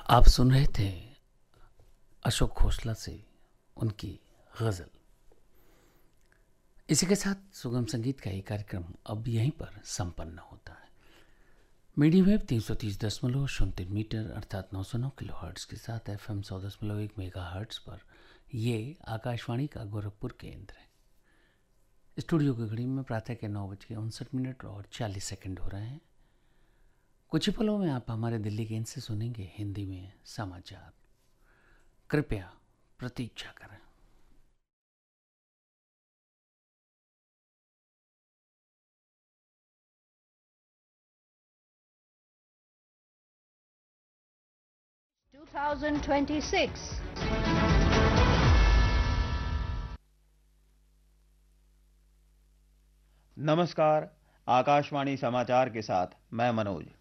आप सुन रहे थे अशोक खोसला से उनकी गज़ल। इसी के साथ सुगम संगीत का ये कार्यक्रम अब यहीं पर संपन्न होता है। मीडियम वेव 330.03 मीटर अर्थात 909 किलोहर्ट्ज़ के साथ FM 100.1 मेगाहर्ट्ज़ पर ये आकाशवाणी का गोरखपुर केंद्र है। स्टूडियो की घड़ी में प्रातः के 9:59 और 40 सेकंड हो रहे हैं। कुछ ही पलों में आप हमारे दिल्ली केंद्र से सुनेंगे हिंदी में समाचार। कृपया प्रतीक्षा करें। नमस्कार। आकाशवाणी समाचार के साथ मैं मनोज।